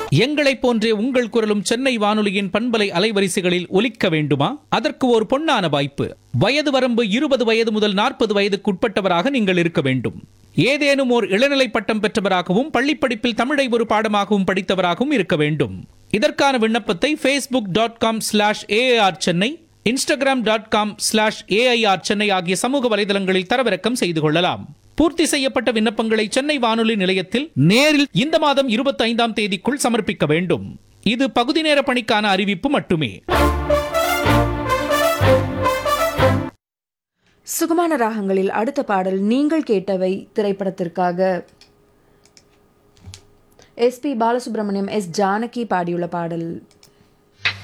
எங்களைப் போன்றே உங்கள் குரலும் சென்னை வானொலியின் பண்பலை அலைவரிசைகளில் ஒலிக்க வேண்டுமா? அதற்கு ஒரு பொன்னான வாய்ப்பு. வயது வரம்பு 20 வயது முதல் 40 வயதுக்குட்பட்டவராக நீங்கள் இருக்க வேண்டும். ஏதேனும் ஓர் இளநிலை பட்டம் பெற்றவராகவும் பள்ளிப்படிப்பில் தமிழை ஒரு பாடமாகவும் படித்தவராகவும் இருக்க வேண்டும். இதற்கான விண்ணப்பத்தை facebook.com/AIR சென்னை, instagram.com/AIR சென்னை ஆகிய சமூக வலைதளங்களில் தரவிறக்கம் செய்து கொள்ளலாம். பூர்த்தி செய்யப்பட்ட விண்ணப்பங்களை சென்னை வானொலி நிலையத்தில் நேரில் இந்த மாதம் 25ஆம் தேதிக்குள் சமர்ப்பிக்க வேண்டும். இது பகுதி நேர பணிக்கான அறிவிப்பு மட்டுமே. சுகமான ராகங்களில் அடுத்த பாடல் நீங்கள் கேட்டவை திரைப்படத்திற்காக SP பாலசுப்ரமணியம், S ஜானகி பாடியுள்ள பாடல்.